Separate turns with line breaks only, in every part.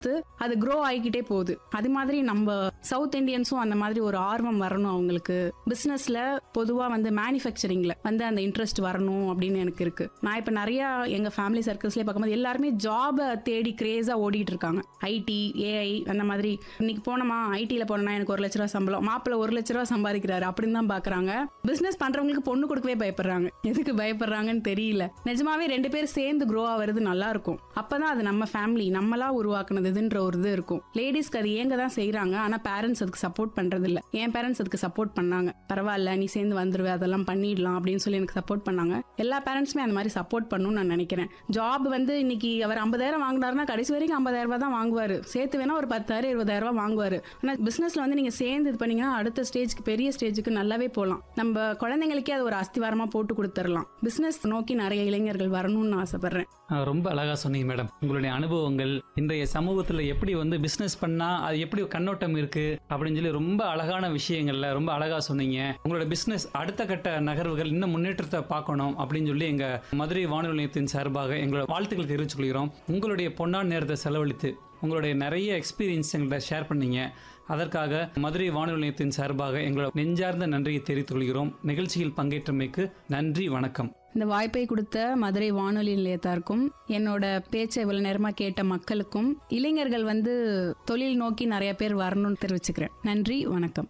அது க்ரோ ஆகிக்கிட்டே போகுது. அது மாதிரி நம்ம சவுத் இந்தியன்ஸும் அந்த மாதிரி ஒரு ஆர்வம் வரணும். அவங்களுக்கு பிசினஸ்ல பொதுவா வந்து மேனுஃபேக்சரிங்ல வந்து அந்த இன்ட்ரெஸ்ட் வரணும் அப்படின்னு எனக்கு இருக்கு. நான் இப்ப நிறைய எங்க ஃபேமிலி சர்க்கிள்ஸ்ல பார்க்கும்போது எல்லாருமே ஜாபை தேடி கிரேஸா ஓடிட்டு இருக்காங்க. ஐடி, ஏஐ அந்த மாதிரி. இன்னைக்கு போனோமா ஐடில போனா எனக்கு 1 லட்ச ரூபா சம்பளம், மாப்பிள்ள 1 லட்ச ரூபா சம்பாதிக்கிறாரு அப்படின்னு தான் பாக்குறாங்க. பிசினஸ் பண்றவங்களுக்கு பொண்ணு கொடுக்கவே பயப்படுறாங்க. எதுக்கு பயப்படுறாங்கன்னு தெரியல. நிஜமாவே 2 பேர் சேர்ந்து க்ரோ ஆகிறது நல்லா இருக்கும். அப்பதான் அது நம்ம ஃபேமிலி நம்மளா உருவாக்குனதுன்ற ஒரு இது இருக்கும். லேடிஸ்க்கு அது ஏங்க தான் செய்யறாங்க. ஆனா பேரண்ட்ஸ் அதுக்கு சப்போர்ட் பண்றது இல்ல. என் பேரண்ட்ஸ் அதுக்கு சப்போர்ட் பண்ணாங்க. பரவாயில்ல நீ சேர்ந்து வந்துருவே, அதெல்லாம் பண்ணிடலாம் அப்படின்னு சொல்லி எனக்கு சப்போர்ட் பண்ணாங்க. எல்லா பேரண்ட்ஸுமே அந்த மாதிரி சப்போர்ட் பண்ணணும்னு நான் நினைக்கிறேன். ஜாப் வந்து இன்னைக்கு அவர் 50,000 வாங்கினாருன்னா கடைசி வரைக்கும் 50,000 ரூபாய் தான் வாங்குவாரு. சேர்த்து வேணா ஒரு 10,000 20,000 ரூபாய் வாங்குவாரு. ஆனா பிசினஸ்ல வந்து நீங்க சேர்ந்து இது பண்ணீங்கன்னா அடுத்த ஸ்டேஜ்க்கு, பெரிய ஸ்டேஜுக்கு நல்லாவே போகலாம். நம்ம குழந்தைங்களுக்கே அது ஒரு அஸ்திவாரமா போட்டு கொடுத்துடலாம். பிசினஸ் நோக்கி நிறைய இளைஞர்கள் வரணும்னு ஆசைப்படுறேன்.
ரொம்ப அழகா சொன்னீங்க மேடம். உங்களுடைய அனுபவங்கள், இன்றைய சமூகத்துல எப்படி வந்து பிசினஸ் பண்ணா அது எப்படி கண்ணோட்டம் இருக்கு அப்படின்னு சொல்லி ரொம்ப அழகான விஷயங்கள்ல ரொம்ப அழகா சொன்னீங்க. உங்களோட பிசினஸ் அடுத்த கட்ட நகர்வுகள் இன்னும் முன்னேற்றத்தை பார்க்கணும் அப்படின்னு சொல்லி எங்க மதுரை வானொலி நிலையத்தின் சார்பாக எங்களோட வாழ்த்துக்கள் தெரிவித்துக் கொள்கிறோம். உங்களுடைய பொன்னான நேரத்தை செலவழித்து உங்களுடைய நிறைய எக்ஸ்பீரியன்ஸ் எங்கள்கிட்ட ஷேர் பண்ணீங்க. அதற்காக மதுரை வானொலி நிலையத்தின் சார்பாக எங்களோட நெஞ்சார்ந்த நன்றியை தெரிவித்துக் கொள்கிறோம். நிகழ்ச்சியில் பங்கேற்றமைக்கு நன்றி, வணக்கம்.
இந்த வாய்ப்பை கொடுத்த மதுரை வானொலி நிலையத்தாருக்கும், என்னோட பேச்சை இவ்வளவு நேரமா கேட்ட மக்களுக்கும், இளைஞர்கள் வந்து தொழில் நோக்கி நிறைய பேர் வரணும்னு தெரிவிச்சுக்கிறேன். நன்றி, வணக்கம்.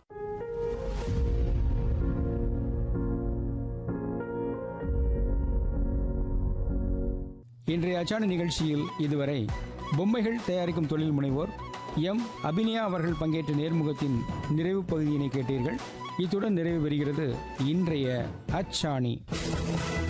இன்றைய அச்சாணி நிகழ்ச்சியில் இதுவரை பொம்மைகள் தயாரிக்கும் தொழில் முனைவோர் எம் அபினியா அவர்கள் பங்கேற்ற நேர்முகத்தின் நிறைவு பகுதியினை கேட்டீர்கள். இத்துடன் நிறைவு பெறுகிறது இன்றைய அச்சாணி.